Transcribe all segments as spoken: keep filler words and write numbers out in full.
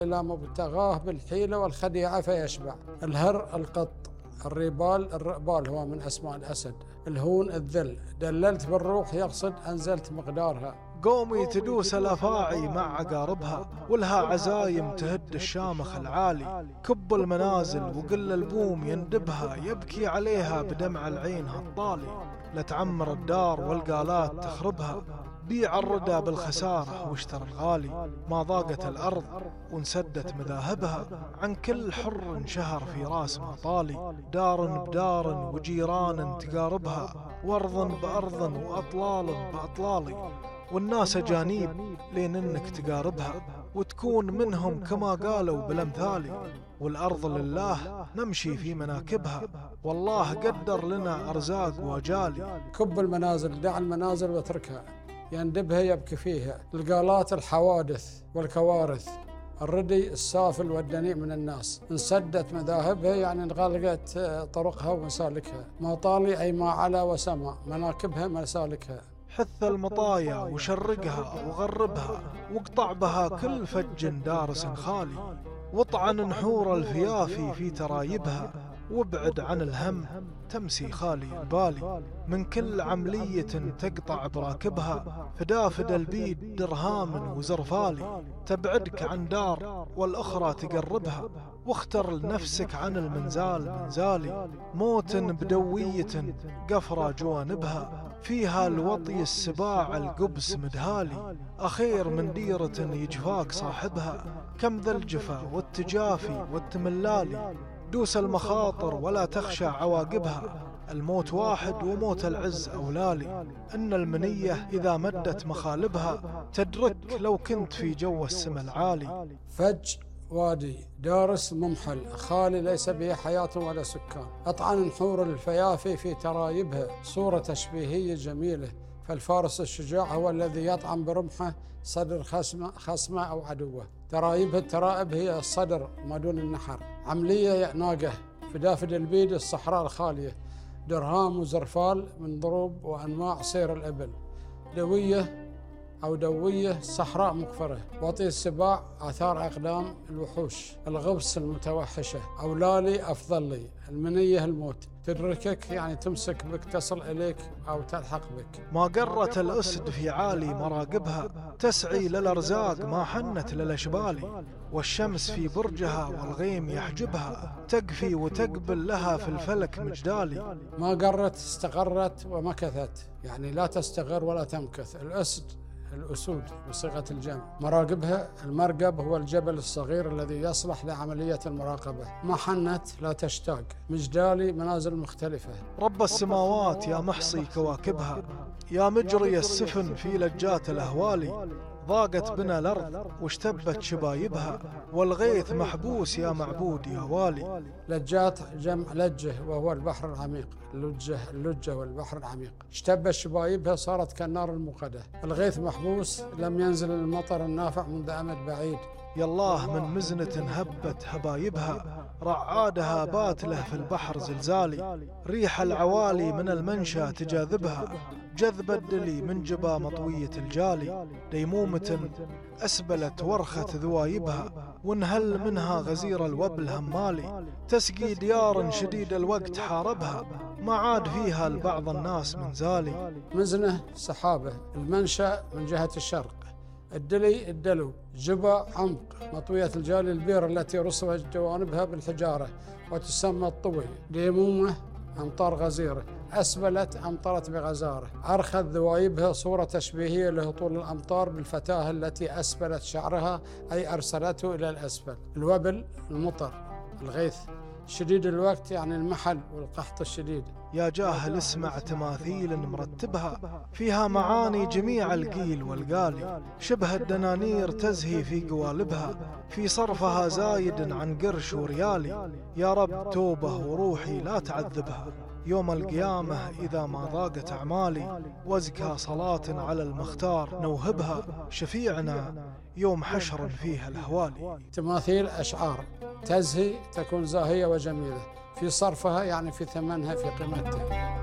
إلى مبتغاه بالحيلة والخديعة فيشبع. الهر القط، الريبال الرئبال هو من أسماء الأسد. الهون الذل، دللت بالروح يقصد أنزلت مقدارها. قومي تدوس الأفاعي مع عقاربها، ولها عزايم تهد الشامخ العالي. كب المنازل وقل البوم يندبها، يبكي عليها بدمع العين هالطالي. لتعمر الدار والقالات تخربها، بيع الردى بالخسارة واشترى الغالي. ما ضاقت الأرض وانسدت مذاهبها، عن كل حر انشهر في راس مطالي. دار بدار وجيران تقاربها، وارض بأرض وأطلال بأطلالي. والناس جانيب لين انك تقاربها، وتكون منهم كما قالوا بالامثال. والأرض لله نمشي في مناكبها، والله قدر لنا أرزاق وجالي. كب المنازل، دع المنازل واتركها، يندبها يبكي فيها. القالات الحوادث والكوارث، الردي السافل والدنيء من الناس. انسدت مذاهبها يعني انغلقت طرقها ومسالكها. ما طالي أي ما علا وسما، مناكبها مسالكها. حث المطايا وشرقها وغربها، واقطع بها كل فج دارس خالي. واطعن نحور الفيافي في ترايبها، وابعد عن الهم تمسي خالي البالي. من كل عملية تقطع براكبها، فدافد البيد درهام وزرفالي. تبعدك عن دار والأخرى تقربها، واختر لنفسك عن المنزال منزالي. موت بدوية قفرة جوانبها، فيها الوطي السباع القبس مدهالي. أخير من ديرة يجفاك صاحبها، كم ذا الجفا والتجافي والتملالي. دوس المخاطر ولا تخشى عواقبها، الموت واحد وموت العز أولالي. إن المنية إذا مدت مخالبها، تدرك لو كنت في جو السما العالي. فج وادي دارس ممحل، خالي ليس به حياة ولا سكان. أطعن نحور الفيافي في ترايبها، صورة تشبيهية جميلة. فالفارس الشجاع هو الذي يطعن برمحه صدر خصمه, خصمه أو عدوه. ترايبها الترائب هي الصدر ما دون النحر. عملية ناقة، فدافد البيد الصحراء الخالية. درهام وزرفال من ضروب وأنواع سير الإبل. دوية أو دوية صحراء مقفرة. وطي السباع آثار أقدام الوحوش. الغبس المتوحشة. أولالي أفضل لي. المنية الموت، تدركك يعني تمسك بك، تصل إليك أو تلحق بك. ما قرت الأسد في عالي مراقبها، تسعي للأرزاق ما حنت للأشبال. والشمس في برجها والغيم يحجبها، تقفي وتقبل لها في الفلك مجدالي. ما قرت استقرت ومكثت، يعني لا تستقر ولا تمكث. الأسد الأسود بصيغة الجمع. مراقبها، المرقب هو الجبل الصغير الذي يصلح لعملية المراقبة. ما حنت لا تشتاق. مجدالي منازل مختلفة. رب السماوات يا محصي كواكبها، يا مجري السفن في لجات الأهوالي. ضاقت بنا الأرض واشتبت شبايبها، والغيث محبوس يا معبود يا والي. لجات جمع لجه وهو البحر العميق. اللجة اللجة والبحر العميق. اشتبت شبايبها صارت كالنار الموقدة. الغيث محبوس، لم ينزل المطر النافع منذ أمد بعيد. يا الله من مزنة هبت هبايبها، رعادها بات له في البحر زلزالي. ريح العوالي من المنشى تجاذبها، جذب الدلي من جبا مطوية الجالي. ديمومة أسبلت ورخة ذوايبها، وانهل منها غزير الوبل همالي. تسقي ديار شديد الوقت حاربها، ما عاد فيها لبعض الناس منزالي. مزنة سحابة، المنشأ من جهة الشرق. الدلي الدلو، جبا عمق، مطوية الجالي البير التي رصفت جوانبها بالحجارة وتسمى الطوي. ديمومة أمطار غزيرة، أسبلت أمطرت بغزارة. أرخت ذوايبها صورة تشبيهية لهطول الأمطار بالفتاة التي أسبلت شعرها، أي أرسلته إلى الأسفل. الوبل المطر. الغيث شديد الوقت يعني المحل والقحط الشديد. يا جاهل اسمع تماثيل مرتبها، فيها معاني جميع القيل والقالي. شبه الدنانير تزهي في قوالبها، في صرفها زايد عن قرش وريالي. يا رب توبة وروحي لا تعذبها، يوم القيامة إذا ما ضاقت أعمالي. وازكى صلاة على المختار نوهبها، شفيعنا يوم حشر فيها الهوالي. تماثيل أشعار، تزهي تكون زاهية وجميلة، في صرفها يعني في ثمنها في قيمتها.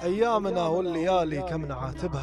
أيامنا والليالي كم نعاتبها.